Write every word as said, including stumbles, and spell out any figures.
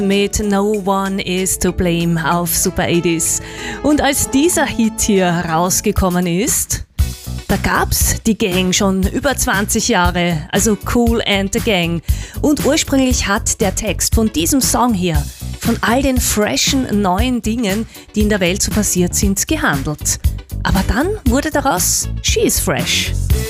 mit No One Is To Blame auf Super achtziger. Und als dieser Hit hier rausgekommen ist, da gab's die Gang schon über zwanzig Jahre, also Kool and the Gang. Und ursprünglich hat der Text von diesem Song hier von all den freshen neuen Dingen, die in der Welt so passiert sind, gehandelt. Aber dann wurde daraus She's Fresh.